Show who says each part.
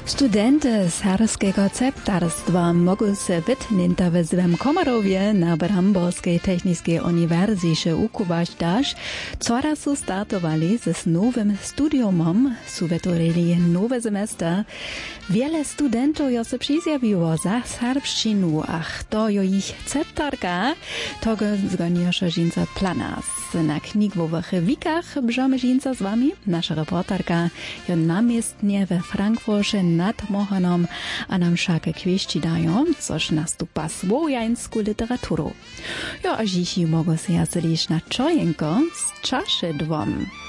Speaker 1: Studenty serbskiego ceptarstwa mogą się wytnięta w zwym Komarowie na Bramborskiej Technicznej Uniwersytecie ukuwać daż, coraz su startowali z nowym studiumom, su wytworili nowy semestr. Wiele studentów jo się przyzjawiło za serbszczynu, ach to jo ich ceptarka, tego zgodniejsza żinca planas. Na knigwowych wikach brzemy żinca z wami, nasza reporterka jo namiestnie we Frankfurcie nad Mohanom, a nam wszak kwieści dają, coż nastupa słowiańską literaturę. Jo, a dziś mogą się jaselić na czojenko z czaszy dwom.